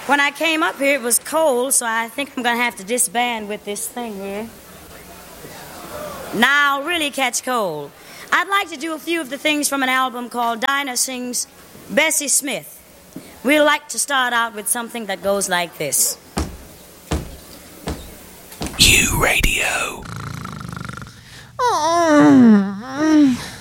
When I came up here, it was cold, so I think I'm going to have to disband with this thing here. Now I'll really catch cold. I'd like to do a few of the things from an album called Dinah Sings Bessie Smith. We'd like to start out with something that goes like this. U Radio.